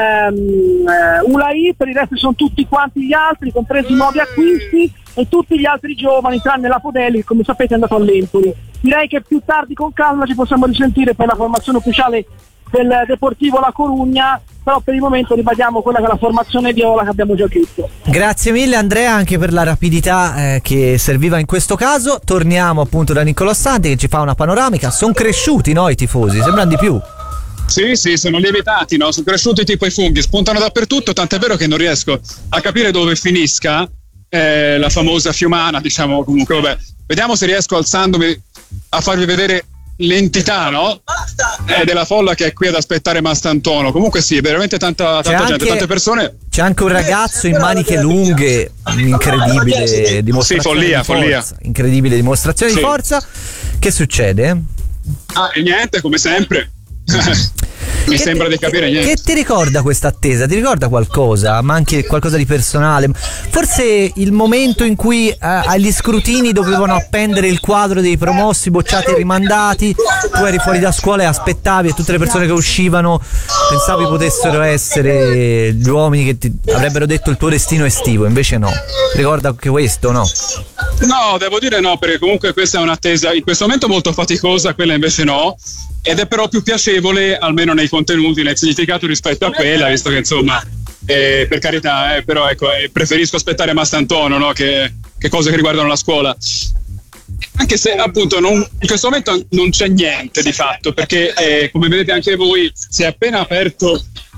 Speaker 7: Ulai, per il resto sono tutti quanti gli altri, compresi i nuovi acquisti e tutti gli altri giovani, tranne la Podelli che come sapete è andato all'Empoli. Direi che più tardi con calma ci possiamo risentire per la formazione ufficiale del Deportivo La Corugna, però per il momento ribadiamo quella che è la formazione viola che abbiamo già detto.
Speaker 3: Grazie mille Andrea anche per la rapidità che serviva in questo caso. Torniamo appunto da Niccolò Santi che ci fa una panoramica. Sono cresciuti, no, i tifosi, sembrano di più.
Speaker 4: Sì, sono lievitati, no? Sono cresciuti tipo i funghi, spuntano dappertutto, tant'è vero che non riesco a capire dove finisca la famosa Fiumana, diciamo. Comunque vabbè, vediamo se riesco alzandomi a farvi vedere l'entità, no? Della folla che è qui ad aspettare Mastantuono. Comunque sì, veramente tanta gente, tante persone.
Speaker 3: C'è anche un ragazzo in maniche lunghe, incredibile dimostrazione di forza. Incredibile dimostrazione di forza. Che succede?
Speaker 4: E niente, come sempre. Mi sembra di capire niente.
Speaker 3: Che ti ricorda questa attesa? Ti ricorda qualcosa? Ma anche qualcosa di personale? Forse il momento in cui agli scrutini dovevano appendere il quadro dei promossi, bocciati e rimandati, tu eri fuori da scuola e aspettavi, e tutte le persone che uscivano pensavi potessero essere gli uomini che ti avrebbero detto il tuo destino estivo, invece no. Ricorda anche questo, no?
Speaker 4: No, devo dire no, perché comunque questa è un'attesa in questo momento molto faticosa, quella invece no, ed è però più piacevole almeno nei contenuti, nel significato rispetto a quella, visto che insomma per carità, però ecco, preferisco aspettare Mastantuono, no, che cose che riguardano la scuola, anche se appunto in questo momento non c'è niente di fatto, perché come vedete anche voi si è appena aperto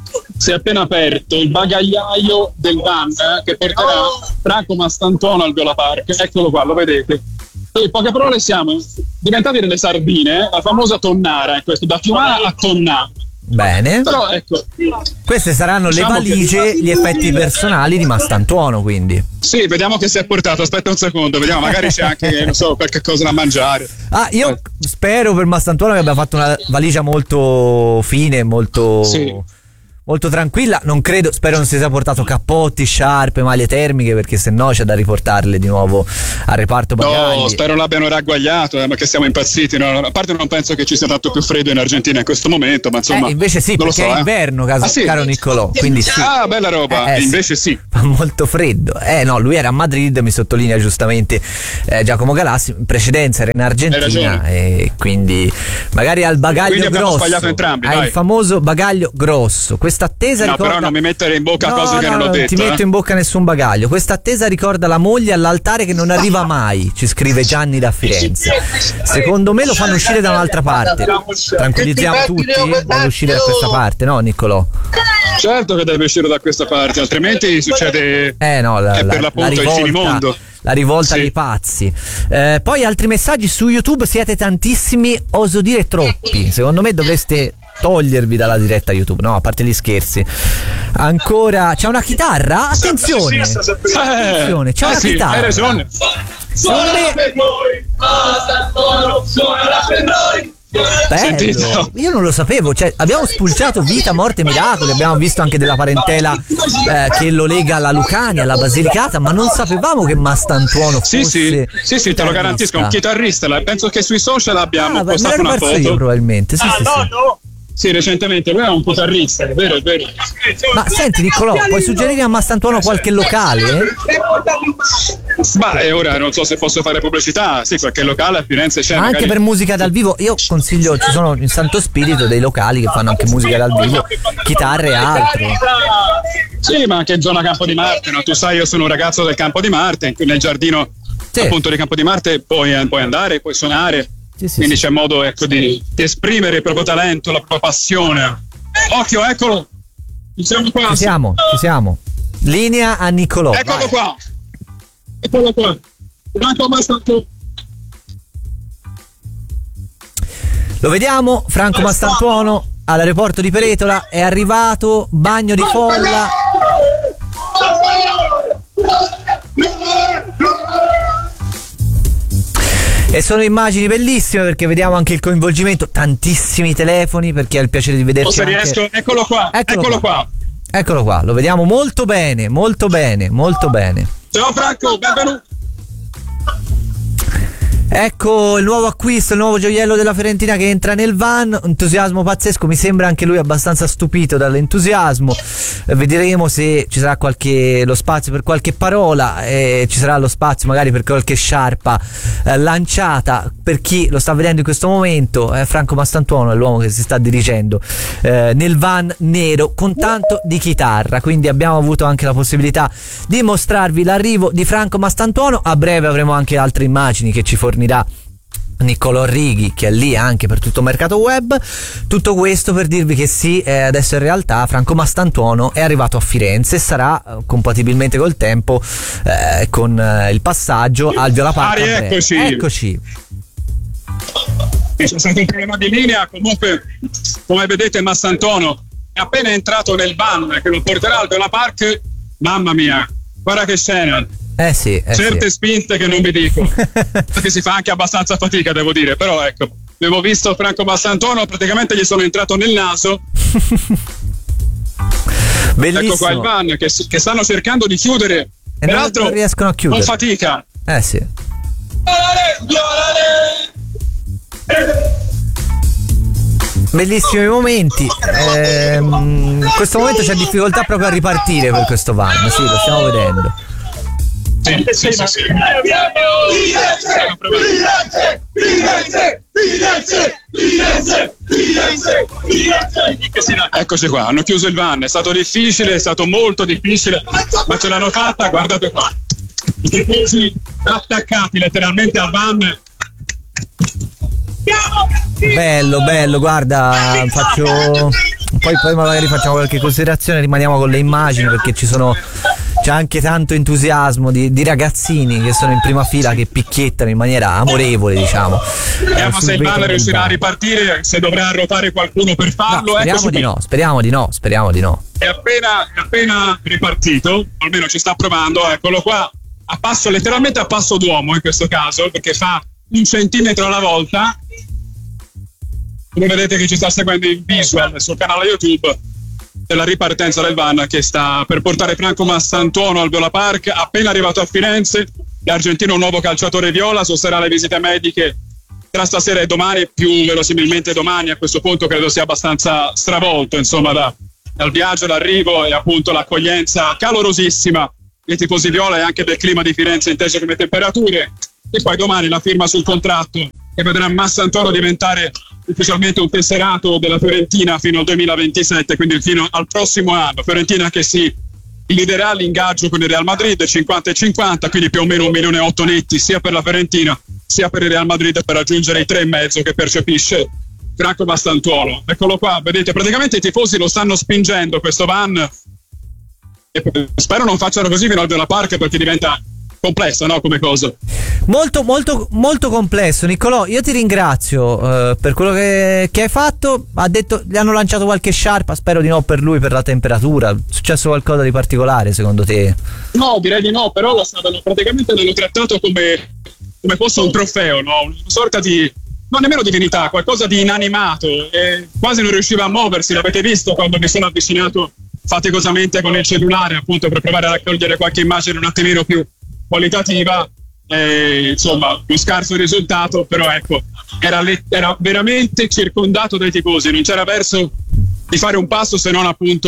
Speaker 4: il bagagliaio del van che porterà Franco Mastantuono al Viola Park. Eccolo qua, lo vedete. E in poche parole siamo diventati delle sardine, la famosa tonnara, questo da Fiumana a Tonnà.
Speaker 3: Bene.
Speaker 4: Però ecco,
Speaker 3: queste saranno
Speaker 4: diciamo
Speaker 3: le valigie, gli effetti personali di Mastantuono, quindi.
Speaker 4: Sì, vediamo che si è portato. Aspetta un secondo, vediamo, magari c'è anche, non so, qualche cosa da mangiare.
Speaker 3: Io spero per Mastantuono che abbia fatto una valigia molto fine, molto molto tranquilla, non credo, spero non si sia portato cappotti, sciarpe, maglie termiche, perché se no c'è da riportarle di nuovo al reparto bagagli.
Speaker 4: No, spero l'abbiano ragguagliato, ma che siamo impazziti, no? A parte non penso che ci sia tanto più freddo in Argentina in questo momento, ma insomma
Speaker 3: invece sì,
Speaker 4: non
Speaker 3: perché
Speaker 4: lo so,
Speaker 3: è inverno,
Speaker 4: sì?
Speaker 3: caro Niccolò, quindi sì.
Speaker 4: Ah, bella roba, invece sì.
Speaker 3: Fa molto freddo. No, lui era a Madrid, mi sottolinea giustamente Giacomo Galassi, in precedenza era in Argentina e quindi magari al bagaglio grosso.
Speaker 4: Sbagliato entrambi,
Speaker 3: il famoso bagaglio grosso. Questa attesa ricorda...
Speaker 4: però non mi mettere in bocca cose che non ho detto.
Speaker 3: Non ti metto in bocca nessun bagaglio. Questa attesa ricorda la moglie all'altare che non arriva mai, ci scrive Gianni da Firenze. Secondo me lo fanno uscire da un'altra parte. Tranquillizziamo tutti, vuole uscire da questa parte, no Niccolò?
Speaker 4: Certo che deve uscire da questa parte, altrimenti succede per l'appunto il finimondo.
Speaker 3: La rivolta dei pazzi. Poi altri messaggi su YouTube, siete tantissimi, oso dire troppi. Secondo me dovreste togliervi dalla diretta YouTube, no, a parte gli scherzi. Ancora c'è una chitarra? Attenzione, attenzione, c'è una chitarra.
Speaker 4: Hai ragione.
Speaker 3: Secondo me... Bello. Io non lo sapevo, cioè abbiamo spulciato Vita, Morte, Miracoli, abbiamo visto anche della parentela che lo lega alla Lucania, alla Basilicata, ma non sapevamo che Mastantuono fosse
Speaker 4: sì, te lo garantisco, un chitarrista. Penso che sui social abbiamo postato una foto.
Speaker 3: Io probabilmente, sì.
Speaker 4: Sì, recentemente lui è un chitarrista, è vero.
Speaker 3: Ma senti Niccolò, puoi suggerire a Mastantuono qualche locale?
Speaker 4: Ma ora non so se posso fare pubblicità, sì, qualche locale a Firenze c'è.
Speaker 3: Ma anche per musica dal vivo, io consiglio, ci sono in Santo Spirito dei locali che fanno anche musica dal vivo, chitarre e altro.
Speaker 4: Sì, ma anche in zona Campo di Marte, no? Tu sai, io sono un ragazzo del Campo di Marte, nel giardino appunto di Campo di Marte puoi andare, puoi suonare. Quindi c'è modo di esprimere il proprio talento, la propria passione. Occhio, eccolo, siamo qua.
Speaker 3: Ci siamo. Linea a Niccolò.
Speaker 4: Eccolo qua. Franco Mastantuono.
Speaker 3: Lo vediamo, Franco Mastantuono all'aeroporto di Peretola, è arrivato, bagno di folla. E sono immagini bellissime perché vediamo anche il coinvolgimento, tantissimi telefoni, perché ha il piacere di vederci
Speaker 4: se riesco, eccolo qua.
Speaker 3: Eccolo qua, lo vediamo molto bene.
Speaker 4: Ciao Franco, benvenuto.
Speaker 3: Ecco il nuovo acquisto, il nuovo gioiello della Fiorentina che entra nel van, entusiasmo pazzesco, mi sembra anche lui abbastanza stupito dall'entusiasmo. Vedremo se ci sarà lo spazio per qualche parola, ci sarà lo spazio magari per qualche sciarpa lanciata per chi lo sta vedendo in questo momento. Franco Mastantuono è l'uomo che si sta dirigendo nel van nero con tanto di chitarra, quindi abbiamo avuto anche la possibilità di mostrarvi l'arrivo di Franco Mastantuono. A breve avremo anche altre immagini che ci fornirà Niccolò Righi, che è lì anche per tutto il mercato web. Tutto questo per dirvi che sì, adesso in realtà Franco Mastantuono è arrivato a Firenze e sarà compatibilmente col tempo con il passaggio al Viola Park. Eccoci.
Speaker 4: C'è stato un problema di linea, comunque come vedete Mastantuono è appena entrato nel van che lo porterà al Viola Park. Mamma mia, guarda che scena. Certe spinte che non vi dico, perché si fa anche abbastanza fatica, devo dire, però ecco, abbiamo visto Franco Mastantuono, praticamente gli sono entrato nel naso.
Speaker 3: Bellissimo.
Speaker 4: Ecco qua il van che stanno cercando di chiudere,
Speaker 3: e
Speaker 4: peraltro
Speaker 3: non riescono a chiudere,
Speaker 4: con fatica.
Speaker 3: Bellissimi momenti. In questo momento c'è difficoltà proprio a ripartire per questo van, lo stiamo vedendo.
Speaker 4: Sì. Eccoci qua, hanno chiuso il van, è stato difficile, è stato molto difficile, ma ce l'hanno fatta, guardate qua. I tifosi attaccati letteralmente al van.
Speaker 3: Bello, guarda, poi magari facciamo qualche considerazione, rimaniamo con le immagini perché c'è anche tanto entusiasmo di ragazzini che sono in prima fila, che picchiettano in maniera amorevole,
Speaker 4: Vediamo se il van riuscirà a ripartire, se dovrà arrotare qualcuno per farlo.
Speaker 3: Speriamo di no.
Speaker 4: È appena ripartito, almeno ci sta provando, eccolo qua, letteralmente a passo d'uomo in questo caso, perché fa 1 centimetro alla volta. Come vedete che ci sta seguendo in visual sul canale YouTube, della ripartenza del van che sta per portare Franco Mastantuono al Viola Park. Appena arrivato a Firenze, l'argentino, un nuovo calciatore viola, sosterrà le visite mediche tra stasera e domani, più verosimilmente domani. A questo punto credo sia abbastanza stravolto, insomma, dal viaggio, l'arrivo e appunto l'accoglienza calorosissima dei tifosi viola e anche del clima di Firenze inteso come temperature. E poi domani la firma sul contratto che vedrà Mastantuono diventare ufficialmente un tesserato della Fiorentina fino al 2027, quindi fino al prossimo anno. Fiorentina che si dividerà l'ingaggio con il Real Madrid 50-50, quindi più o meno 1,8 milioni netti sia per la Fiorentina sia per il Real Madrid per raggiungere i 3,5 che percepisce Franco Mastantuono. Eccolo qua, vedete, praticamente i tifosi lo stanno spingendo questo van e spero non facciano così fino al Viola Park, perché diventa complesso, no, come cosa.
Speaker 3: Molto molto molto complesso. Niccolò, io ti ringrazio per quello che hai fatto. Ha detto gli hanno lanciato qualche sciarpa, spero di no per lui, per la temperatura. È successo qualcosa di particolare secondo te?
Speaker 4: No, direi di no, però praticamente l'hanno trattato come fosse un trofeo, no? Una sorta di, non nemmeno divinità, qualcosa di inanimato, e quasi non riusciva a muoversi. L'avete visto quando mi sono avvicinato faticosamente con il cellulare, appunto, per provare a raccogliere qualche immagine un attimino più qualitativa. Insomma, un scarso risultato, però ecco, era veramente circondato dai tifosi, non c'era verso di fare un passo se non appunto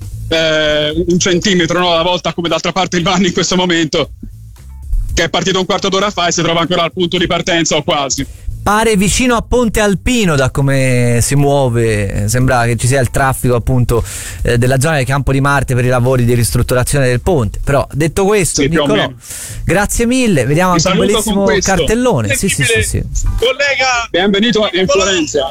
Speaker 4: un centimetro, no, alla volta, come d'altra parte il van in questo momento, che è partito un quarto d'ora fa e si trova ancora al punto di partenza o quasi.
Speaker 3: Pare vicino a Ponte Alpino da come si muove, sembra che ci sia il traffico appunto della zona del Campo di Marte per i lavori di ristrutturazione del ponte. Però detto questo, sì, Niccolò, grazie mille, vediamo anche un bellissimo cartellone. Sì.
Speaker 6: Collega,
Speaker 4: benvenuto in Florenza.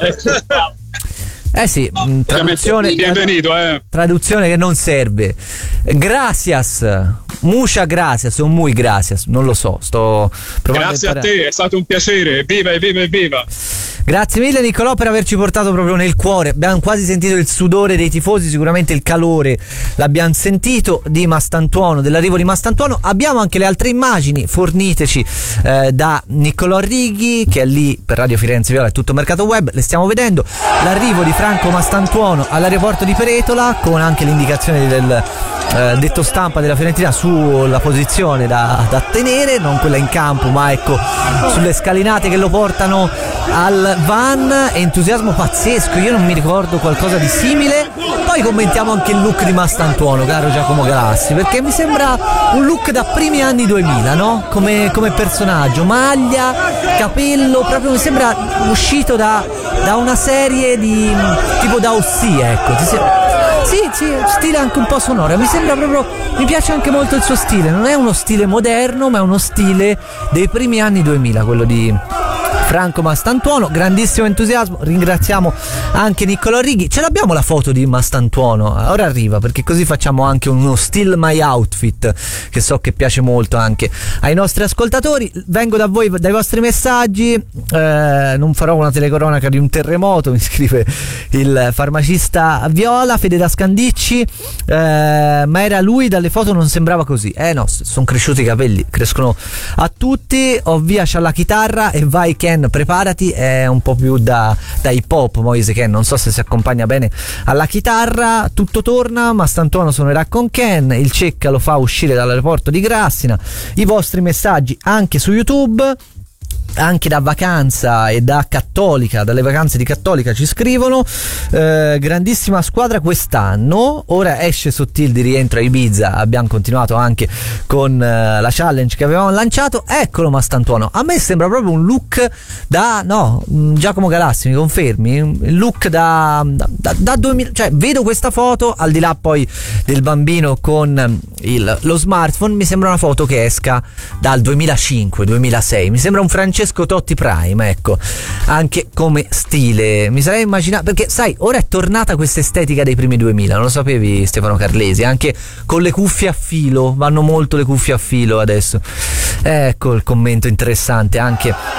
Speaker 3: Sì, traduzione, traduzione che non serve. Gracias, muchas gracias o muy gracias, non lo so, sto provando.
Speaker 4: Grazie a te, è stato un piacere, viva.
Speaker 3: Grazie mille Niccolò per averci portato proprio nel cuore. Abbiamo quasi sentito il sudore dei tifosi, sicuramente il calore l'abbiamo sentito di Mastantuono, dell'arrivo di Mastantuono. Abbiamo anche le altre immagini, forniteci da Niccolò Righi, che è lì per Radio Firenze Viola e tutto Mercato Web, le stiamo vedendo. L'arrivo di Franco Mastantuono all'aeroporto di Peretola, con anche l'indicazione del detto stampa della Fiorentina sulla posizione da tenere, non quella in campo, ma ecco sulle scalinate che lo portano al van. Entusiasmo pazzesco, io non mi ricordo qualcosa di simile. Poi commentiamo anche il look di Mastantuono, caro Giacomo Galassi, perché mi sembra un look da primi anni 2000, no? Come personaggio, maglia, capello, proprio mi sembra uscito da una serie di tipo da Ossia, ecco. Sì, stile anche un po' sonoro, mi sembra proprio, mi piace anche molto il suo stile, non è uno stile moderno ma è uno stile dei primi anni 2000, quello di Franco Mastantuono. Grandissimo entusiasmo, ringraziamo anche Niccolò Righi. Ce l'abbiamo la foto di Mastantuono, ora arriva, perché così facciamo anche uno Still My Outfit che so che piace molto anche ai nostri ascoltatori. Vengo da voi, dai vostri messaggi. Non farò una telecronaca di un terremoto, mi scrive il farmacista Viola. Fede da Scandicci, ma era lui, dalle foto non sembrava così. No, sono cresciuti i capelli, crescono a tutti. Via c'ha la chitarra e vai Ken, preparati, è un po' più da hip hop Moise Ken, non so se si accompagna bene alla chitarra. Tutto torna, Mastantuono suonerà con Ken, il Cecca lo fa uscire dall'aeroporto di Grassina. I vostri messaggi anche su YouTube, anche da Vacanza e da Cattolica, dalle vacanze di Cattolica ci scrivono. Grandissima squadra quest'anno, ora esce Sottil di rientro a Ibiza, abbiamo continuato anche con la challenge che avevamo lanciato. Eccolo Mastantuono, a me sembra proprio un look da, no, Giacomo Galassi, mi confermi? Il look da 2000, cioè vedo questa foto, al di là poi del bambino con lo smartphone, mi sembra una foto che esca dal 2005-2006, mi sembra un Francesco Totti Prime, ecco, anche come stile mi sarei immaginato, perché sai, ora è tornata questa estetica dei primi 2000, non lo sapevi Stefano Carlesi, anche con le cuffie a filo, vanno molto le cuffie a filo adesso. Ecco il commento interessante anche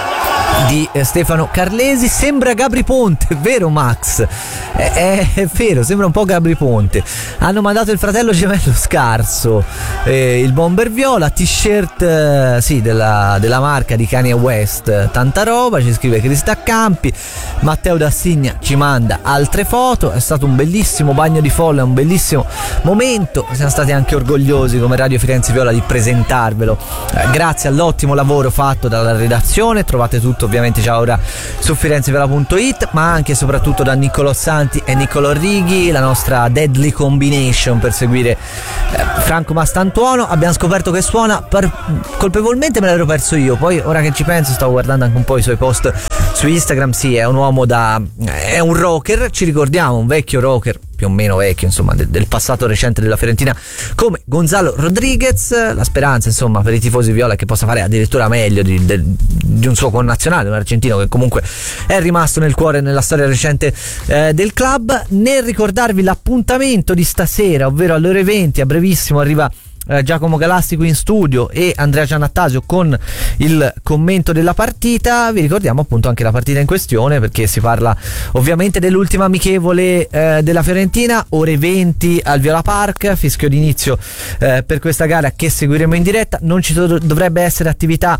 Speaker 3: di Stefano Carlesi. Sembra Gabri Ponte, è vero Max? È vero, sembra un po' Gabri Ponte. Hanno mandato il fratello gemello scarso, il bomber viola, t-shirt sì, della marca di Kanye West, tanta roba, ci scrive Crista Campi. Matteo D'Assigna ci manda altre foto. È stato un bellissimo bagno di folla, un bellissimo momento, siamo stati anche orgogliosi come Radio Firenze Viola di presentarvelo, grazie all'ottimo lavoro fatto dalla redazione. Trovate tutto ovviamente già ora su firenzeviola.it, ma anche e soprattutto da Niccolò Santi e Niccolò Righi, la nostra deadly combination per seguire Franco Mastantuono. Abbiamo scoperto che suona colpevolmente, me l'ero perso io, poi ora che ci penso stavo guardando anche un po' i suoi post su Instagram. Sì, è un uomo è un rocker, ci ricordiamo, un vecchio rocker, più o meno vecchio, insomma, del passato recente della Fiorentina, come Gonzalo Rodriguez. La speranza, insomma, per i tifosi viola è che possa fare addirittura meglio di un suo connazionale, un argentino che comunque è rimasto nel cuore e nella storia recente del club. Nel ricordarvi l'appuntamento di stasera, ovvero alle ore 20, a brevissimo arriva Giacomo Galassi qui in studio e Andrea Giannattasio con il commento della partita. Vi ricordiamo appunto anche la partita in questione, perché si parla ovviamente dell'ultima amichevole della Fiorentina, ore 20 al Viola Park, fischio d'inizio per questa gara che seguiremo in diretta. Non ci dovrebbe essere attività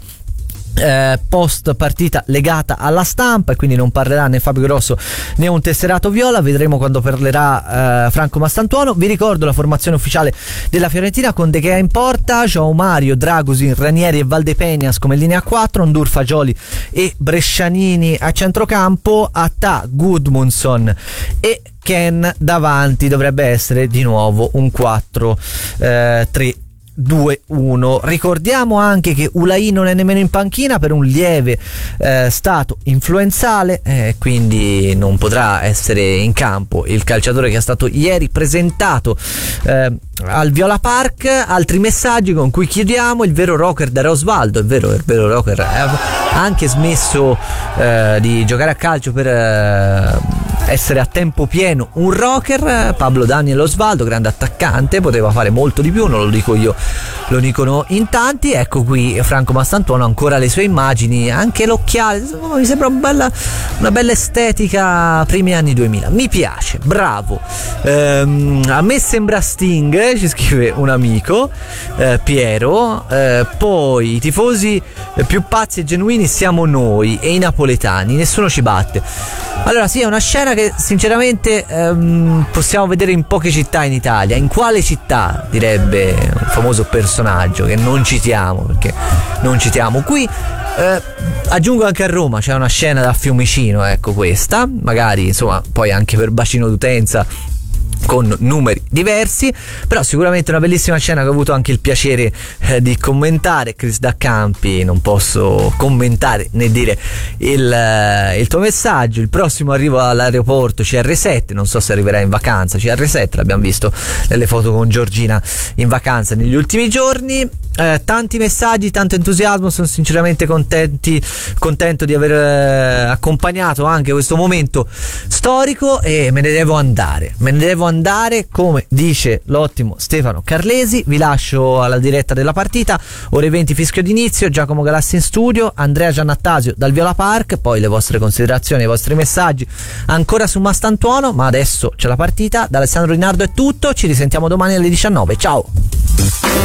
Speaker 3: post partita legata alla stampa, e quindi non parlerà né Fabio Grosso né un tesserato viola. Vedremo quando parlerà Franco Mastantuono. Vi ricordo la formazione ufficiale della Fiorentina con De Gea in porta, João Mario, Dragusin, Ranieri e Valdepeñas come linea 4, Ndur, Fagioli e Brescianini a centrocampo, Attà, Gudmundsson e Ken davanti. Dovrebbe essere di nuovo un 4-3-2-1. Ricordiamo anche che Ulai non è nemmeno in panchina per un lieve stato influenzale, quindi non potrà essere in campo il calciatore che è stato ieri presentato al Viola Park. Altri messaggi con cui chiediamo: il vero rocker da Osvaldo. È vero, il vero rocker ha anche smesso di giocare a calcio per essere a tempo pieno un rocker. Pablo Daniel Osvaldo, grande attaccante, poteva fare molto di più, non lo dico io, lo dicono in tanti. Ecco qui Franco Mastantuono, ancora le sue immagini, anche l'occhiale, mi sembra una bella estetica primi anni 2000, mi piace, bravo. A me sembra Sting, ci scrive un amico, Piero. Poi i tifosi più pazzi e genuini siamo noi e i napoletani, nessuno ci batte. Allora sì, è una scena che sinceramente possiamo vedere in poche città in Italia. In quale città, direbbe un famoso personaggio che non citiamo, perché non citiamo qui. Aggiungo anche a Roma c'è una scena da Fiumicino, ecco questa, magari insomma poi anche per bacino d'utenza con numeri diversi, però sicuramente una bellissima scena che ho avuto anche il piacere di commentare. Chris da Campi, non posso commentare né dire il tuo messaggio. Il prossimo arrivo all'aeroporto CR7, non so se arriverà in vacanza. CR7 l'abbiamo visto nelle foto con Giorgina in vacanza negli ultimi giorni. Tanti messaggi, tanto entusiasmo, sono sinceramente contento di aver accompagnato anche questo momento storico e me ne devo andare come dice l'ottimo Stefano Carlesi. Vi lascio alla diretta della partita, ore 20 fischio d'inizio, Giacomo Galassi in studio, Andrea Giannattasio dal Viola Park, poi le vostre considerazioni, i vostri messaggi ancora su Mastantuono, ma adesso c'è la partita. Da Alessandro Di Nardo è tutto, ci risentiamo domani alle 19, ciao.